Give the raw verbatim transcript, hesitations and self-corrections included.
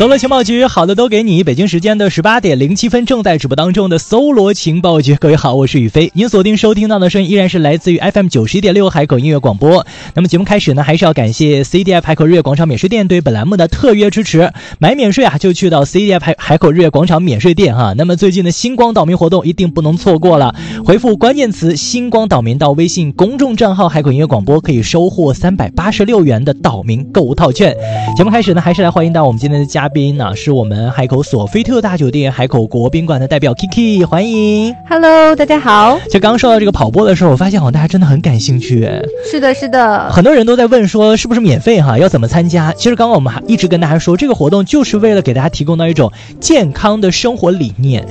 搜罗情报局，好的都给你。北京时间的十八点零七分，正在直播当中的搜罗情报局。各位好，我是宇飞。您锁定收听到的声音依然是来自于 F M 九十一点六海口音乐广播。那么节目开始呢，还是要感谢 C D F 海口日月广场免税店对本栏目的特约支持。买免税啊，就去到 C D F 海海口日月广场免税店哈。那么最近的星光岛民活动一定不能错过了，回复关键词星光岛民到微信公众账号海口音乐广播，可以收获三百八十六元的岛民购物套券。节目开始呢，还是来欢迎到我们今天的嘉宾呢、啊，是我们海口索菲特大酒店海口国宾馆的代表 Kiki， 欢迎。 Hello， 大家好。 就刚说到这个跑步的时候，我发现好像大家真的很感兴趣。 是的，是的， 很多人都在问说是不是免费哈，要怎么参加？其实刚刚我们还一直跟大家说，这个活动就是为了给大家提供到一种健康的生活理念，